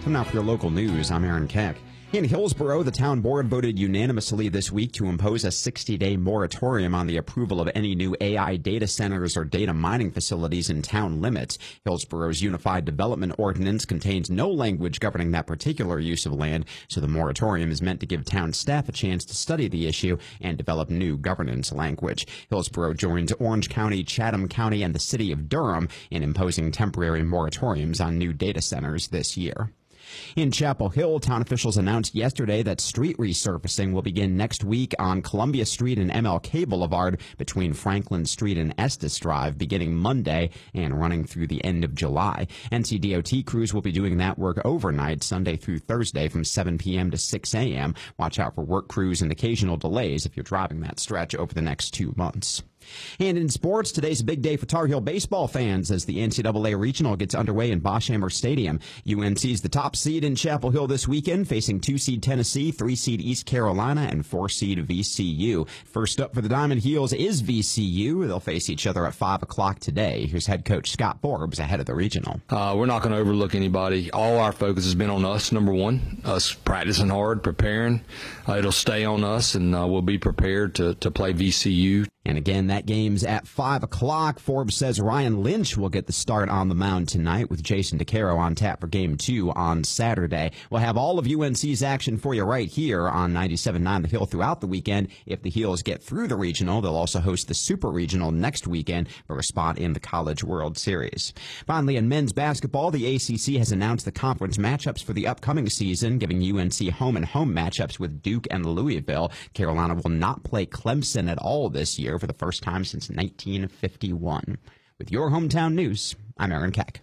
Now for your local news, I'm Aaron Keck. In Hillsborough, the town board voted unanimously this week to impose a 60-day moratorium on the approval of any new AI data centers or data mining facilities in town limits. Hillsborough's Unified Development Ordinance contains no language governing that particular use of land, so the moratorium is meant to give town staff a chance to study the issue and develop new governance language. Hillsborough joins Orange County, Chatham County, and the city of Durham in imposing temporary moratoriums on new data centers this year. In Chapel Hill, town officials announced yesterday that street resurfacing will begin next week on Columbia Street and MLK Boulevard between Franklin Street and Estes Drive, beginning Monday and running through the end of July. NCDOT crews will be doing that work overnight, Sunday through Thursday from 7 p.m. to 6 a.m. Watch out for work crews and occasional delays if you're driving that stretch over the next 2 months. And in sports, today's a big day for Tar Heel baseball fans as the NCAA Regional gets underway in Boschhammer Stadium. UNC's the top seed in Chapel Hill this weekend, facing 2-seed Tennessee, 3-seed East Carolina, and 4-seed VCU. First up for the Diamond Heels is VCU. They'll face each other at 5 o'clock today. Here's head coach Scott Forbes ahead of the Regional. We're not going to overlook anybody. All our focus has been on us, number one, us practicing hard, preparing. It'll stay on us, and we'll be prepared to play VCU. And again, that game's at 5 o'clock. Forbes says Ryan Lynch will get the start on the mound tonight with Jason DeCaro on tap for Game 2 on Saturday. We'll have all of UNC's action for you right here on 97.9 The Hill throughout the weekend. If the Heels get through the Regional, they'll also host the Super Regional next weekend for a spot in the College World Series. Finally, in men's basketball, the ACC has announced the conference matchups for the upcoming season, giving UNC home-and-home matchups with Duke and Louisville. Carolina will not play Clemson at all this year for the first time since 1951. With your hometown news, I'm Aaron Keck.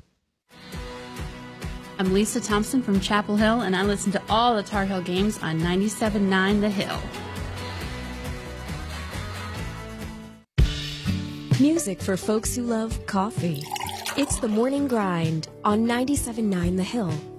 I'm Lisa Thompson from Chapel Hill, and I listen to all the Tar Heel games on 97.9 The Hill. Music for folks who love coffee. It's the Morning Grind on 97.9 The Hill.